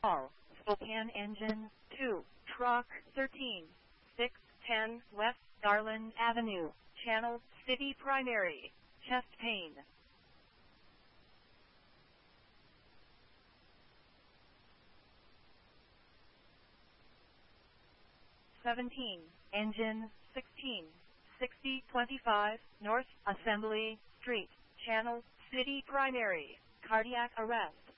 All. Spokane engine 2. Truck 13. 610 West Garland Avenue. Channel City primary. Chest pain. 17. Engine 16. 6025 North Assembly Street. Channel City primary. Cardiac arrest.